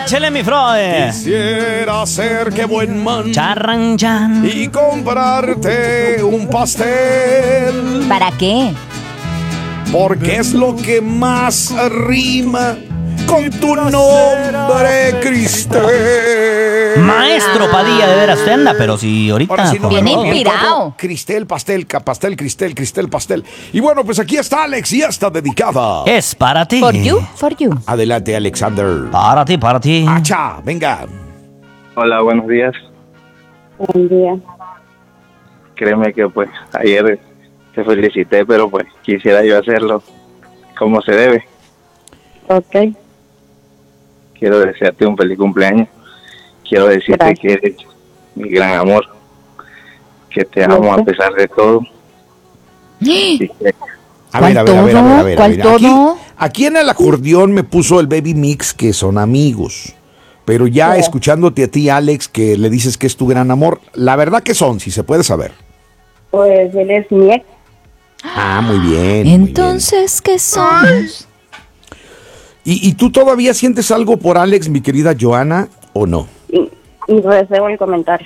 Échele, mi Freud. Quisiera ser que buen man Charranchan. y comprarte un pastel, ¿Para qué? porque es lo que más rima con tu nombre, Cristel. Maestro Padilla, de veras, usted anda, pero si ahorita... Ahora sí no, Viene no, inspirado. Cristel, pastel, Cristel, pastel. Y bueno, pues aquí está Alex y está dedicada. Es para ti. For you, for you. Adelante, Alexander. Para ti, para ti. Acha, venga. Hola, buenos días. Buen día. Créeme que pues ayer te felicité, pero pues quisiera yo hacerlo como se debe. Ok. Quiero desearte un feliz cumpleaños. Quiero decirte Gracias. que eres mi gran amor, que te amo a pesar de todo. Y que ¿Cuál todo? ¿Cuál todo? Aquí en el acordeón me puso el Baby Mix, que son amigos. Pero ya Sí. escuchándote a ti, Alex, que le dices que es tu gran amor, la verdad que son, si se puede saber. Pues él es mi ex. Ah, muy bien. Entonces, ¿qué somos? ¿Y tú todavía sientes algo por Alex, mi querida Joana, o no? Y reservo el comentario.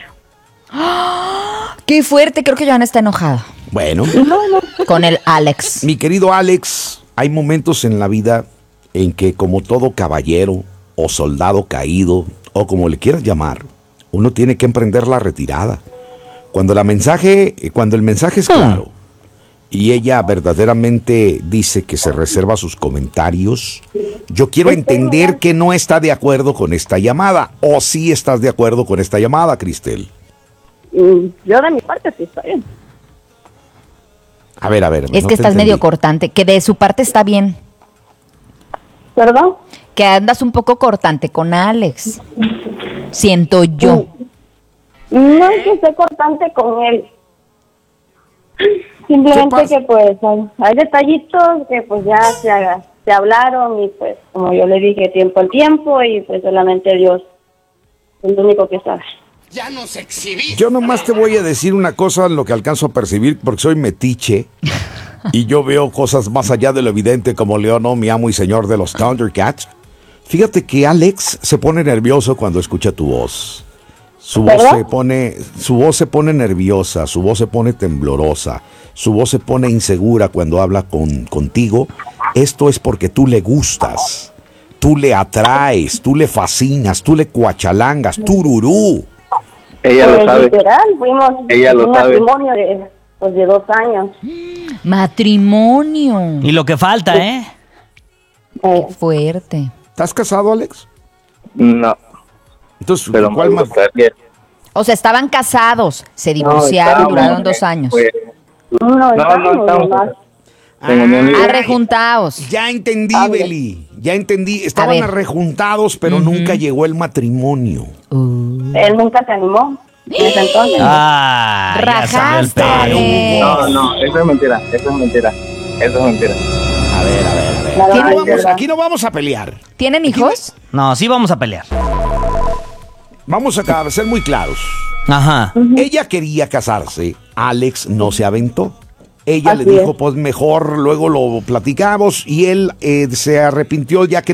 Qué fuerte, creo que Joana está enojada Bueno, con el Alex. mi querido Alex, hay momentos en la vida en que, como todo caballero o soldado caído, o como le quieras llamar, uno tiene que emprender la retirada. Cuando el mensaje es claro y ella verdaderamente dice que se reserva sus comentarios, yo quiero entender que no está de acuerdo con esta llamada, o sí estás de acuerdo con esta llamada, Cristel. Yo de mi parte sí está bien. A ver. Es no que te estás medio entendí. cortante, que de su parte está bien. ¿Perdón? Que andas un poco cortante con Alex. Siento yo. No es que esté cortante con él. Simplemente ¿Qué pasa? que pues hay detallitos que pues ya se hablaron y pues como yo le dije tiempo al tiempo y pues solamente Dios es el único que sabe. Yo nomás te voy a decir una cosa en lo que alcanzo a percibir, porque soy metiche y yo veo cosas más allá de lo evidente, como Leono, mi amo y señor de los Thundercats. Fíjate que Alex se pone nervioso cuando escucha tu voz. Su voz ¿Verdad? se pone nerviosa, su voz se pone temblorosa, su voz se pone insegura cuando habla contigo. Esto es porque tú le gustas, tú le atraes, tú le fascinas, tú le cuachalangas, tururú. ella lo Pues, sabe. literal, fuimos Ella lo un sabe. matrimonio de 2 años. Matrimonio. Y lo que falta, ¿eh? Fuerte. ¿Estás casado, Alex? No, Entonces, pero me ¿cuál más? gustaría. O sea, estaban casados, se divorciaron, estábamos, duraron 2 años. pues, No estamos. nomás. Tengo mi amigo. Arrejuntados. Ya entendí, Hable. Beli. Ya entendí. Estaban ver. arrejuntados, pero nunca llegó el matrimonio. Él nunca se animó en ese entonces. Ah, ya salió el Rajaste, pelo. Alex. No, eso es mentira. A ver. La verdad es Vamos, verdad. aquí no vamos a pelear. ¿Tienen hijos? No, sí vamos a pelear. Vamos a ser muy claros. Ajá. Ella quería casarse. Alex no se aventó. Ella le Así dijo, es. pues mejor luego lo platicamos. Y él se arrepintió ya que